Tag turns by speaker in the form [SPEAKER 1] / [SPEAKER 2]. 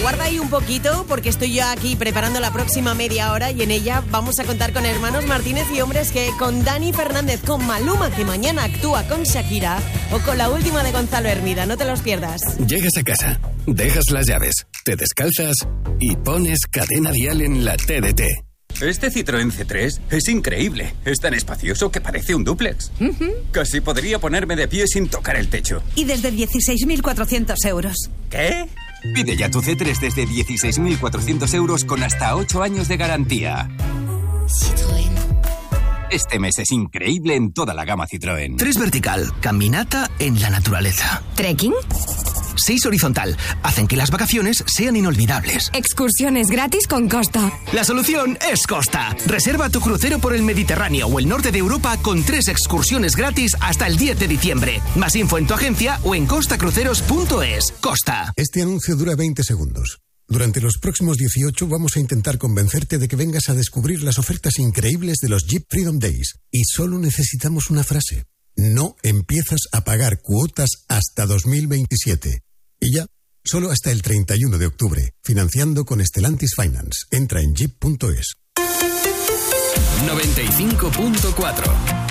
[SPEAKER 1] Aguarda ahí un poquito porque estoy yo aquí preparando la próxima media hora y en ella vamos a contar con Hermanos Martínez y Hombres G, con Dani Fernández, con Maluma, que mañana actúa con Shakira, o con la última de Gonzalo Hermida. No te los pierdas.
[SPEAKER 2] Llegas a casa, dejas las llaves, te descalzas y pones Cadena Dial en la TDT.
[SPEAKER 3] Este Citroën C3 es increíble. Es tan espacioso que parece un dúplex. Casi podría ponerme de pie sin tocar el techo.
[SPEAKER 4] Y desde 16.400 euros.
[SPEAKER 3] ¿Qué?
[SPEAKER 5] Pide ya tu C3 desde 16.400 euros con hasta 8 años de garantía.
[SPEAKER 6] Citroën.
[SPEAKER 5] Este mes es increíble en toda la gama Citroën.
[SPEAKER 7] 3 vertical, caminata en la naturaleza.
[SPEAKER 6] ¿Trekking?
[SPEAKER 7] 6 horizontal, hacen que las vacaciones sean inolvidables.
[SPEAKER 6] Excursiones gratis con Costa.
[SPEAKER 7] La solución es Costa. Reserva tu crucero por el Mediterráneo o el norte de Europa con 3 excursiones gratis hasta el 10 de diciembre. Más info en tu agencia o en costacruceros.es. Costa.
[SPEAKER 8] Este anuncio dura 20 segundos. Durante los próximos 18 vamos a intentar convencerte de que vengas a descubrir las ofertas increíbles de los Jeep Freedom Days. Y solo necesitamos una frase. No empiezas a pagar cuotas hasta 2027. Y ya, solo hasta el 31 de octubre, financiando con Stellantis Finance. Entra en jeep.es.
[SPEAKER 2] 95.4